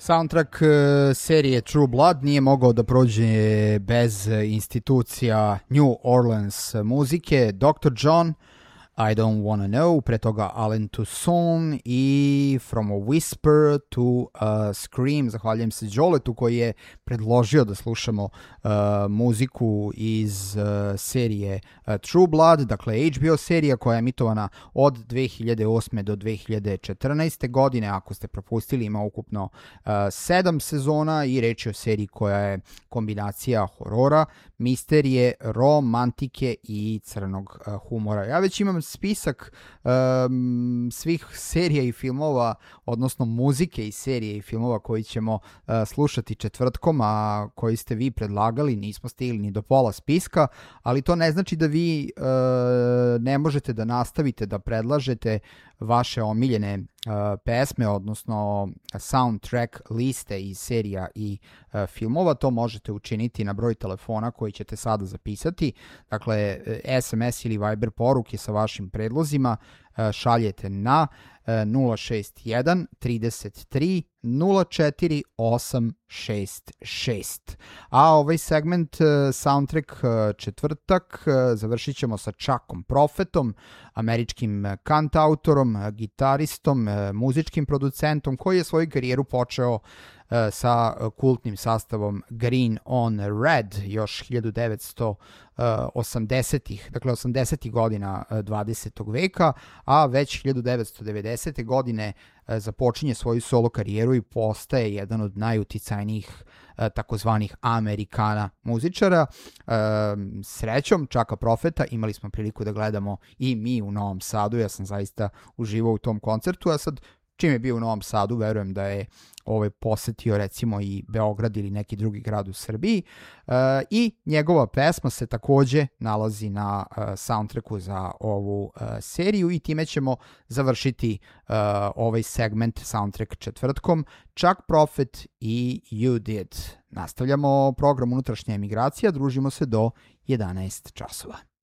Soundtrack serije True Blood nije mogao da prođe bez institucija New Orleans muzike. Dr. John, I Don't Wanna Know, pre toga Allen Toussaint i From a Whisper to a Scream. Zahvaljujem se Đoletu koji je predložio da slušamo muziku iz serije True Blood, dakle HBO serija koja je emitovana od 2008. do 2014. godine. Ako ste propustili, ima ukupno 7 sezona i reč je o seriji koja je kombinacija horora, misterije, romantike i crnog humora. Ja već imam spisak svih serija i filmova, odnosno muzike iz serije i filmova koji ćemo slušati četvrtkom, a koji ste vi predlagali. Nismo stigli ni do pola spiska, ali to ne znači da vi ne možete da nastavite da predlažete vaše omiljene pesme, odnosno soundtrack liste iz serija i filmova. To možete učiniti na broj telefona koji ćete sada zapisati. Dakle, SMS ili Viber poruke sa vašim predlozima šaljete na 061 33 04 866. A ovaj segment soundtrack četvrtak završit ćemo sa Chuckom Prophetom, američkim kantautorom, gitaristom, muzičkim producentom koji je svoju karijeru počeo sa kultnim sastavom Green on Red još 1980-ih, dakle 80-ih godina 20. veka, a već 1990. godine započinje svoju solo karijeru i postaje jedan od najuticajnijih takozvanih Amerikana muzičara. Srećom Chucka Propheta imali smo priliku da gledamo i mi u Novom Sadu. Ja sam zaista uživao u tom koncertu, a sad čim je bio u Novom Sadu, verujem da je posetio recimo i Beograd ili neki drugi grad u Srbiji, i njegova pesma se takođe nalazi na soundtracku za ovu seriju i time ćemo završiti ovaj segment soundtrack četvrtkom. Chuck Prophet i You Did. Nastavljamo program Unutrašnja emigracija, družimo se do 11 časova.